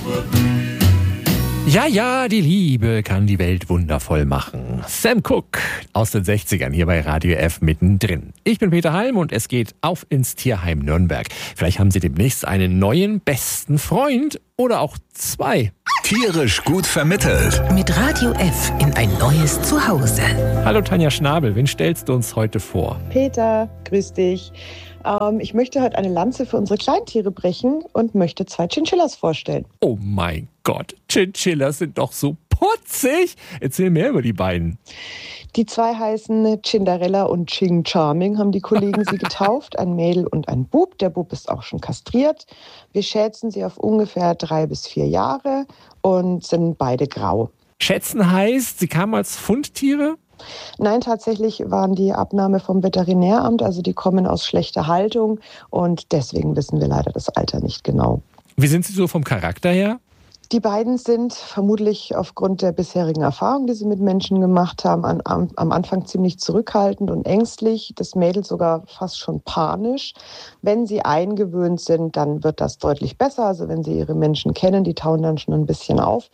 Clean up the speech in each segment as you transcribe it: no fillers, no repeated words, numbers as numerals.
Ja, die Liebe kann die Welt wundervoll machen. Sam Cooke aus den 60ern hier bei Radio F mittendrin. Ich bin Peter Halm und es geht auf ins Tierheim Nürnberg. Vielleicht haben Sie demnächst einen neuen besten Freund oder auch zwei. Tierisch gut vermittelt. Mit Radio F in ein neues Zuhause. Hallo Tanja Schnabel, wen stellst du uns heute vor? Peter, grüß dich. Ich möchte heute eine Lanze für unsere Kleintiere brechen und möchte 2 Chinchillas vorstellen. Oh mein Gott, Chinchillas sind doch so putzig. Erzähl mehr über die beiden. Die 2 heißen Cinderella und Ching Charming, haben die Kollegen sie getauft. Ein Mädel und ein Bub. Der Bub ist auch schon kastriert. Wir schätzen sie auf ungefähr 3 bis 4 Jahre und sind beide grau. Schätzen heißt, sie kamen als Fundtiere? Nein, tatsächlich waren die Abnahme vom Veterinäramt, also die kommen aus schlechter Haltung und deswegen wissen wir leider das Alter nicht genau. Wie sind sie so vom Charakter her? Die beiden sind vermutlich aufgrund der bisherigen Erfahrung, die sie mit Menschen gemacht haben, am Anfang ziemlich zurückhaltend und ängstlich. Das Mädel sogar fast schon panisch. Wenn sie eingewöhnt sind, dann wird das deutlich besser. Also wenn sie ihre Menschen kennen, die tauen dann schon ein bisschen auf.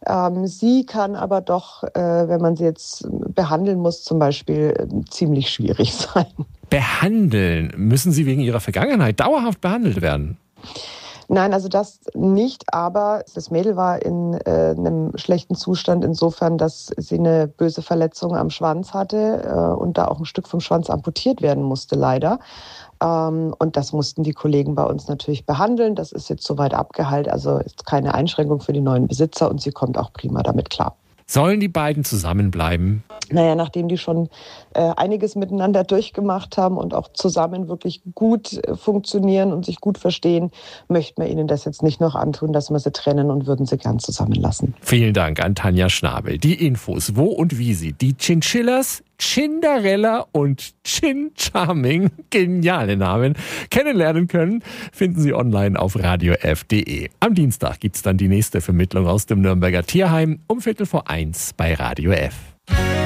Sie kann aber doch, wenn man sie jetzt behandeln muss, zum Beispiel ziemlich schwierig sein. Behandeln? Müssen sie wegen ihrer Vergangenheit dauerhaft behandelt werden? Nein, also das nicht, aber das Mädel war in einem schlechten Zustand insofern, dass sie eine böse Verletzung am Schwanz hatte und da auch ein Stück vom Schwanz amputiert werden musste, leider. Und das mussten die Kollegen bei uns natürlich behandeln. Das ist jetzt soweit abgeheilt, also ist keine Einschränkung für die neuen Besitzer und sie kommt auch prima damit klar. Sollen die beiden zusammenbleiben? Naja, nachdem die schon einiges miteinander durchgemacht haben und auch zusammen wirklich gut funktionieren und sich gut verstehen, möchten wir ihnen das jetzt nicht noch antun, dass wir sie trennen und würden sie gern zusammenlassen. Vielen Dank an Tanja Schnabel. Die Infos, wo und wie Sie die Chinchillas, Cinderella und Chin Charming, geniale Namen, kennenlernen können, finden Sie online auf radiof.de. Am Dienstag gibt's dann die nächste Vermittlung aus dem Nürnberger Tierheim um 12:45 bei Radio F.